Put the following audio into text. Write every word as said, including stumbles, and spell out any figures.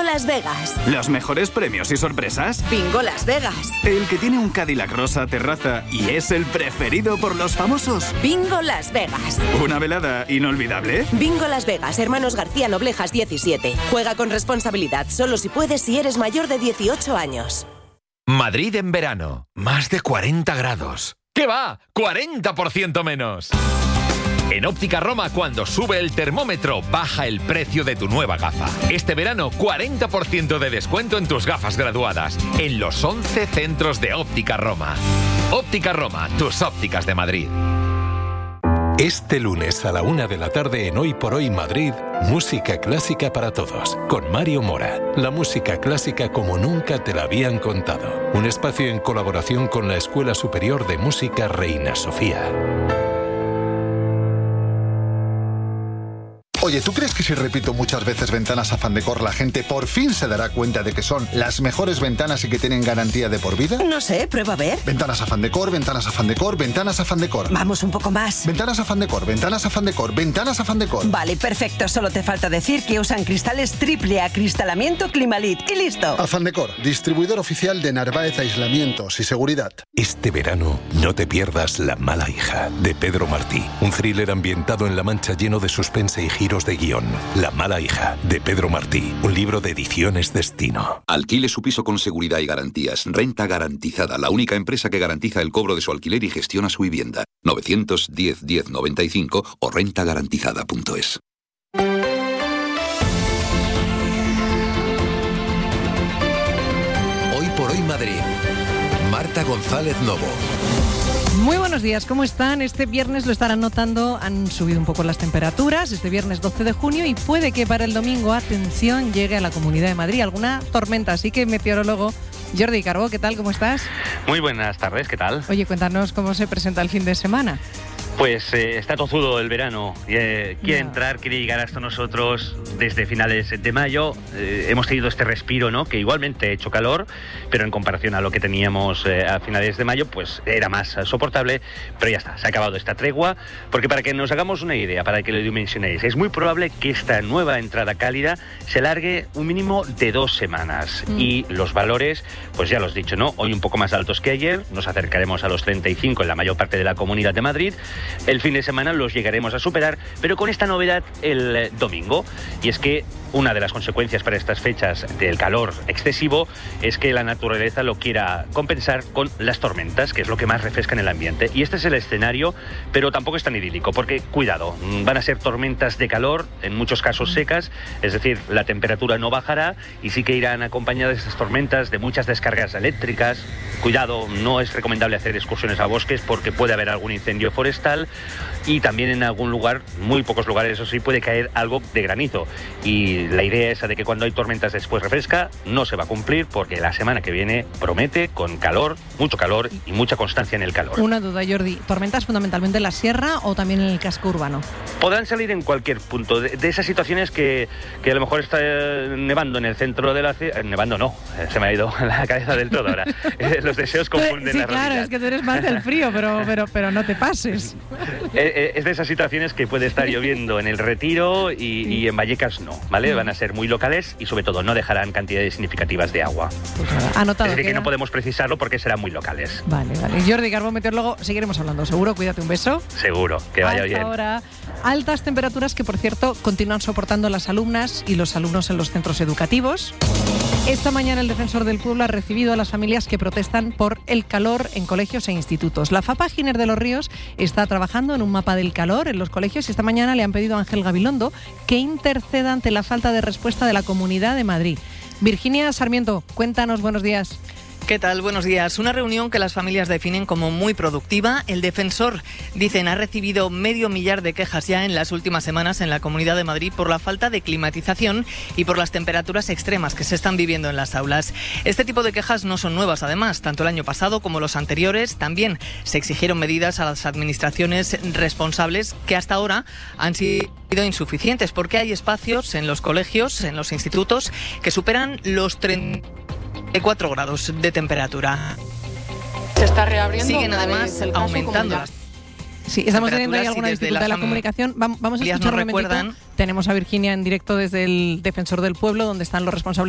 Las Vegas. ¿Los mejores premios y sorpresas? Bingo Las Vegas. ¿El que tiene un Cadillac rosa terraza y es el preferido por los famosos? Bingo Las Vegas. ¿Una velada inolvidable? Bingo Las Vegas, Hermanos García Noblejas diecisiete. Juega con responsabilidad, solo si puedes si eres mayor de dieciocho años. Madrid en verano, más de cuarenta grados. ¿Qué va? ¡cuarenta por ciento menos! En Óptica Roma, cuando sube el termómetro, baja el precio de tu nueva gafa. Este verano, cuarenta por ciento de descuento en tus gafas graduadas, en los once centros de Óptica Roma. Óptica Roma, tus ópticas de Madrid. Este lunes a la una de la tarde en Hoy por Hoy Madrid, música clásica para todos, con Mario Mora. La música clásica como nunca te la habían contado. Un espacio en colaboración con la Escuela Superior de Música Reina Sofía. Oye, ¿tú crees que si repito muchas veces Ventanas Afán Decor, la gente por fin se dará cuenta de que son las mejores ventanas y que tienen garantía de por vida? No sé, prueba a ver. Ventanas Afán Decor, Ventanas Afán Decor, Ventanas Afán Decor. Vamos un poco más. Ventanas Afán Decor, Ventanas Afán Decor, Ventanas Afán Decor. Vale, perfecto. Solo te falta decir que usan cristales triple acristalamiento Climalit. Y listo. Afán Decor, distribuidor oficial de Narváez Aislamientos y Seguridad. Este verano, no te pierdas La mala hija, de Pedro Martí. Un thriller ambientado en La Mancha lleno de suspense y giros de guión. La mala hija, de Pedro Martí. Un libro de Ediciones Destino. Alquile su piso con seguridad y garantías. Renta Garantizada, la única empresa que garantiza el cobro de su alquiler y gestiona su vivienda. novecientos diez diez noventa y cinco o renta garantizada punto es. Hoy por Hoy Madrid. Marta González Novo. Muy buenos días, ¿cómo están? Este viernes lo estarán notando, han subido un poco las temperaturas, este viernes doce de junio, y puede que para el domingo, atención, llegue a la Comunidad de Madrid alguna tormenta. Así que meteorólogo Jordi Carbó, ¿qué tal? ¿Cómo estás? Muy buenas tardes, ¿qué tal? Oye, cuéntanos cómo se presenta el fin de semana. Pues eh, está tozudo el verano, eh, quiere no. entrar, quiere llegar hasta nosotros desde finales de mayo. Eh, hemos tenido este respiro, ¿no? Que igualmente ha hecho calor, pero en comparación a lo que teníamos eh, a finales de mayo, pues era más eh, soportable, pero ya está, se ha acabado esta tregua, porque para que nos hagamos una idea, para que lo dimensionéis, es muy probable que esta nueva entrada cálida se largue un mínimo de dos semanas, mm. y los valores, pues ya lo has dicho, ¿no? Hoy un poco más altos que ayer, nos acercaremos a los treinta y cinco en la mayor parte de la Comunidad de Madrid. El fin de semana los llegaremos a superar, pero con esta novedad el domingo, y es que una de las consecuencias para estas fechas del calor excesivo es que la naturaleza lo quiera compensar con las tormentas, que es lo que más refresca en el ambiente. Y este es el escenario, pero tampoco es tan idílico, porque, cuidado, van a ser tormentas de calor, en muchos casos secas, es decir, la temperatura no bajará y sí que irán acompañadas estas tormentas de muchas descargas eléctricas. Cuidado, no es recomendable hacer excursiones a bosques porque puede haber algún incendio forestal, y también en algún lugar, muy pocos lugares, eso sí, puede caer algo de granizo. Y la idea esa de que cuando hay tormentas después refresca no se va a cumplir, porque la semana que viene promete con calor, mucho calor y mucha constancia en el calor. Una duda, Jordi, ¿tormentas fundamentalmente en la sierra o también en el casco urbano? Podrán salir en cualquier punto, de, de esas situaciones que, que a lo mejor está nevando en el centro de la ciudad. Nevando no, se me ha ido la cabeza del todo ahora. Los deseos confunden sí, la claro, realidad. Es que tú eres más del frío, pero, pero, pero no te pases. Es de esas situaciones que puede estar lloviendo en el Retiro y, sí. y en Vallecas no, ¿vale? Van a ser muy locales y sobre todo no dejarán cantidades significativas de agua. Pues nada, anotado. Es decir, queda. que no podemos precisarlo porque serán muy locales. Vale, vale. Jordi Carbó, meteorólogo, seguiremos hablando, seguro. Cuídate, un beso. Seguro, que vaya Hasta bien. Ahora, altas temperaturas que, por cierto, continúan soportando las alumnas y los alumnos en los centros educativos. Esta mañana el Defensor del Pueblo ha recibido a las familias que protestan por el calor en colegios e institutos. La FAPA Giner de los Ríos está trabajando en un mapa del calor en los colegios y esta mañana le han pedido a Ángel Gabilondo que interceda ante la falta de respuesta de la Comunidad de Madrid. Virginia Sarmiento, cuéntanos, buenos días. ¿Qué tal? Buenos días. Una reunión que las familias definen como muy productiva. El Defensor, dicen, ha recibido medio millar de quejas ya en las últimas semanas en la Comunidad de Madrid por la falta de climatización y por las temperaturas extremas que se están viviendo en las aulas. Este tipo de quejas no son nuevas, además. Tanto el año pasado como los anteriores también se exigieron medidas a las administraciones responsables que hasta ahora han sido insuficientes porque hay espacios en los colegios, en los institutos, que superan los treinta y cuatro grados de temperatura. Se está reabriendo. Siguen además aumentando las Sí, estamos teniendo ahí alguna dificultad de la comunicación. Vamos a escuchar un momentito. Tenemos a Virginia en directo desde el Defensor del Pueblo, donde están los responsables